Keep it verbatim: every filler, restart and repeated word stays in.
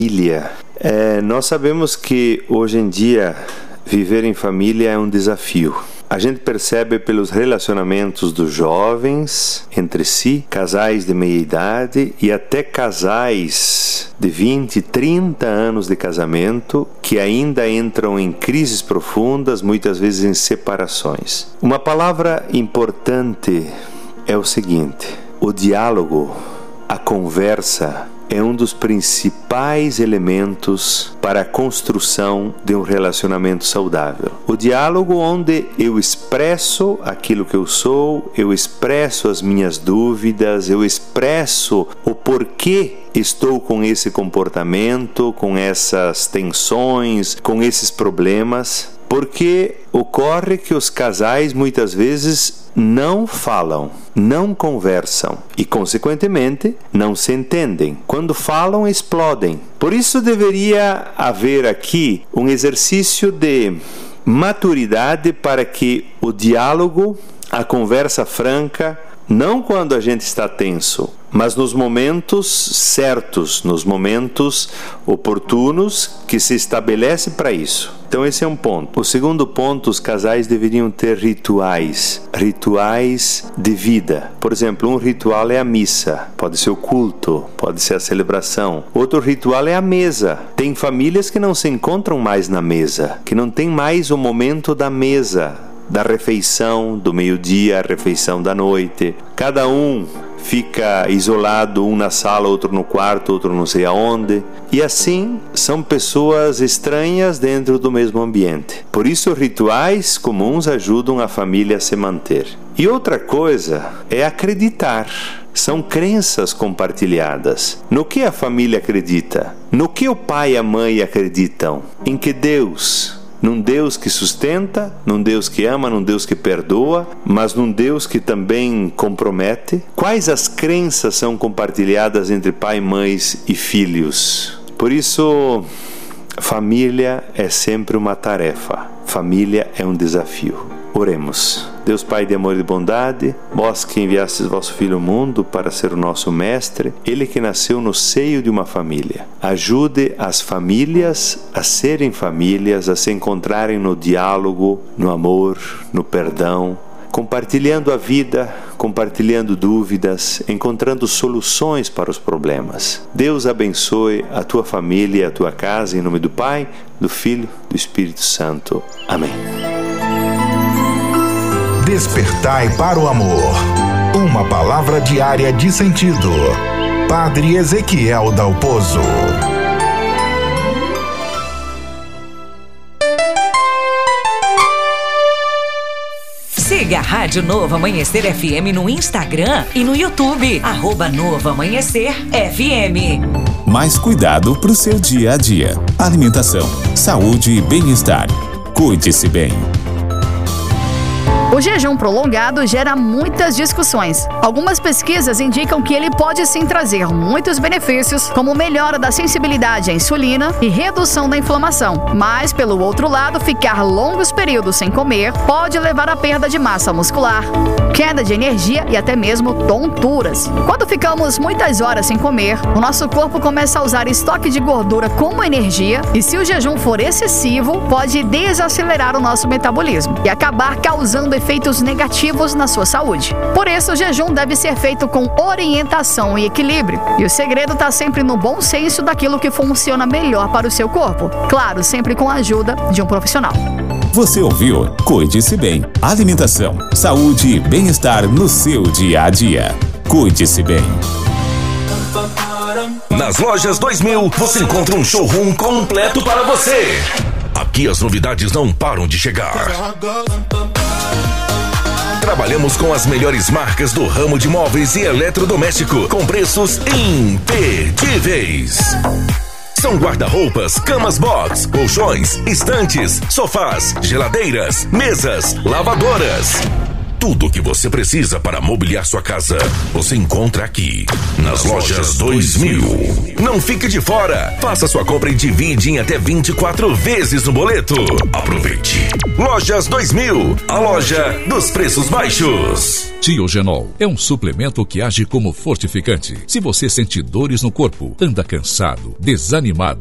Família. É, nós sabemos que hoje em dia viver em família é um desafio. A gente percebe pelos relacionamentos dos jovens entre si, casais de meia idade e até casais de vinte, trinta anos de casamento que ainda entram em crises profundas, muitas vezes em separações. Uma palavra importante é o seguinte: o diálogo, a conversa, é um dos principais elementos para a construção de um relacionamento saudável. O diálogo onde eu expresso aquilo que eu sou, eu expresso as minhas dúvidas, eu expresso o porquê estou com esse comportamento, com essas tensões, com esses problemas, porque ocorre que os casais muitas vezes não falam, não conversam e, consequentemente, não se entendem. Quando falam, explodem. Por isso deveria haver aqui um exercício de maturidade para que o diálogo, a conversa franca, não quando a gente está tenso, mas nos momentos certos, nos momentos oportunos que se estabelece para isso. Então esse é um ponto. O segundo ponto, os casais deveriam ter rituais, rituais de vida. Por exemplo, um ritual é a missa, pode ser o culto, pode ser a celebração. Outro ritual é a mesa. Tem famílias que não se encontram mais na mesa, que não tem mais o momento da mesa, da refeição do meio-dia, a refeição da noite. Cada um fica isolado, um na sala, outro no quarto, outro não sei aonde. E assim, são pessoas estranhas dentro do mesmo ambiente. Por isso, rituais comuns ajudam a família a se manter. E outra coisa é acreditar. São crenças compartilhadas. No que a família acredita? No que o pai e a mãe acreditam? Em que Deus? Num Deus que sustenta, num Deus que ama, num Deus que perdoa, mas num Deus que também compromete? Quais as crenças são compartilhadas entre pai, mães e filhos? Por isso, família é sempre uma tarefa. Família é um desafio. Oremos. Deus Pai de amor e de bondade, vós que enviastes vosso Filho ao mundo para ser o nosso mestre, ele que nasceu no seio de uma família. Ajude as famílias a serem famílias, a se encontrarem no diálogo, no amor, no perdão, compartilhando a vida, compartilhando dúvidas, encontrando soluções para os problemas. Deus abençoe a tua família e a tua casa, em nome do Pai, do Filho e do Espírito Santo. Amém. Despertai para o amor. Uma palavra diária de sentido. Padre Ezequiel Dalpozo. Siga a Rádio Novo Amanhecer F M no Instagram e no YouTube. Arroba Novo Amanhecer F M. Mais cuidado para o seu dia a dia. Alimentação, saúde e bem-estar. Cuide-se bem. O jejum prolongado gera muitas discussões. Algumas pesquisas indicam que ele pode sim trazer muitos benefícios, como melhora da sensibilidade à insulina e redução da inflamação. Mas, pelo outro lado, ficar longos períodos sem comer pode levar à perda de massa muscular, queda de energia e até mesmo tonturas. Quando ficamos muitas horas sem comer, o nosso corpo começa a usar estoque de gordura como energia e, se o jejum for excessivo, pode desacelerar o nosso metabolismo e acabar causando efeitos negativos na sua saúde. Por isso, o jejum deve ser feito com orientação e equilíbrio. E o segredo está sempre no bom senso daquilo que funciona melhor para o seu corpo. Claro, sempre com a ajuda de um profissional. Você ouviu? Cuide-se bem. Alimentação, saúde e bem-estar no seu dia a dia. Cuide-se bem. Nas lojas dois mil, você encontra um showroom completo para você. Aqui as novidades não param de chegar. Trabalhamos com as melhores marcas do ramo de móveis e eletrodoméstico, com preços imperdíveis. São guarda-roupas, camas box, colchões, estantes, sofás, geladeiras, mesas, lavadoras. Tudo o que você precisa para mobiliar sua casa, você encontra aqui, nas Lojas dois mil. Não fique de fora. Faça sua compra e divide em até vinte e quatro vezes no boleto. Aproveite. Lojas dois mil, a loja dos preços baixos. Tiogenol é um suplemento que age como fortificante. Se você sente dores no corpo, anda cansado, desanimado